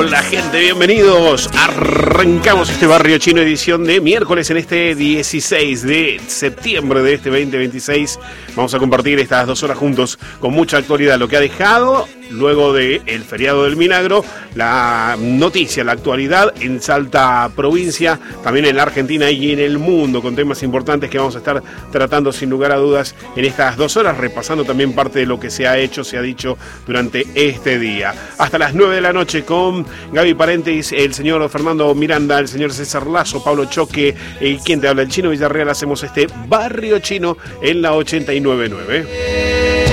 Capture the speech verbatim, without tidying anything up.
Hola gente, bienvenidos. Arrancamos este Barrio Chino edición de miércoles en este dieciséis de septiembre de este veinte veintiséis. Vamos a compartir estas dos horas juntos con mucha actualidad, lo que ha dejado luego del feriado del Milagro, la noticia, la actualidad en Salta provincia, también en la Argentina y en el mundo, con temas importantes que vamos a estar tratando sin lugar a dudas en estas dos horas, repasando también parte de lo que se ha hecho, se ha dicho durante este día. Hasta las nueve de la noche con Gaby Paréntesis, el señor Fernando Miranda, el señor César Lazo, Pablo Choque, y quien te habla, el Chino Villarreal. Hacemos este Barrio Chino en la ochenta y nueve punto nueve.